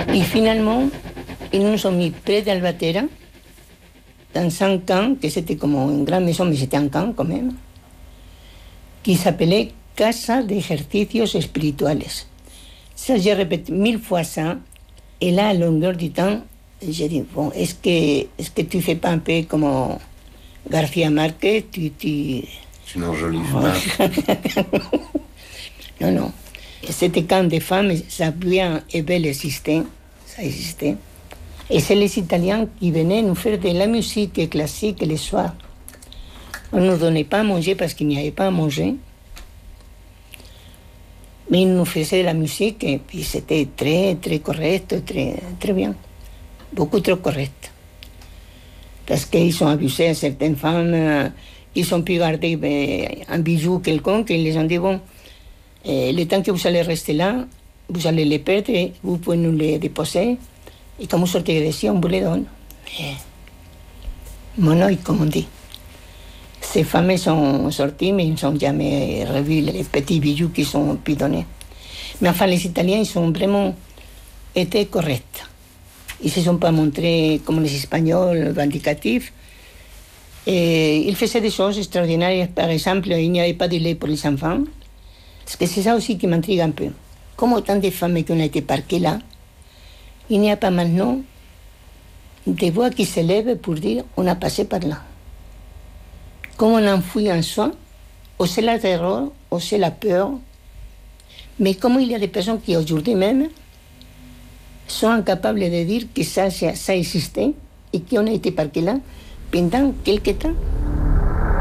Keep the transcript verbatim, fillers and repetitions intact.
Et finalement, ils nous ont mis près d'Albatera, dans un camp, que c'était comme une grande maison, mais c'était un camp quand même, qui s'appelait Casa de Ejercicios Espirituales. Ça, j'ai répété mille fois ça, et là, à longueur du temps, j'ai dit, bon, est-ce que, est-ce que tu fais pas un peu comme García Márquez, tu... tu... Tu n'enjolives pas. Non, non. C'était camp de femmes, ça bien et bel existait, ça existait. Et c'est les Italiens qui venaient nous faire de la musique classique le soir. On ne nous donnait pas à manger parce qu'il n'y avait pas à manger. Mais ils nous faisaient de la musique et puis c'était très, très correct, très, très bien. Beaucoup trop correct. Parce qu'ils ont abusé à certaines femmes, ils ont pu garder un bijou quelconque et ils les ont dit, bon, eh, le temps que vous allez rester là, vous allez les perdre, vous pouvez nous les déposer. Et comme vous sortez d'ici, on vous les donne. Mon œil, comme on dit. Ces femmes sont sorties, mais ils n'ont jamais revu les petits bijoux qu'ils ont pu donner. Mais enfin, les Italiens, ils ont vraiment été corrects. Ils ne se sont pas montrés comme les Espagnols, vindicatifs. Et ils faisaient des choses extraordinaires. Par exemple, il n'y avait pas de lait pour les enfants. Parce que c'est ça aussi qui m'intrigue un peu. Comme autant de femmes qui ont été parquées là, il n'y a pas maintenant des voix qui s'élèvent pour dire on a passé par là. Comme on enfouit en soi, ou c'est la terreur, ou c'est la peur. Mais comme il y a des personnes qui aujourd'hui même sont incapables de dire que ça, ça, ça existait et qu'on a été parqués là pendant quelque temps.